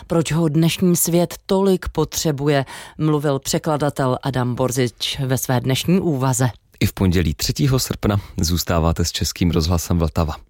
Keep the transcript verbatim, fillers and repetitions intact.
proč ho dnešní svět tolik potřebuje, mluvil překladatel Adam Borzič ve své dnešní úvaze. I v pondělí třetího srpna zůstáváte s Českým rozhlasem Vltava.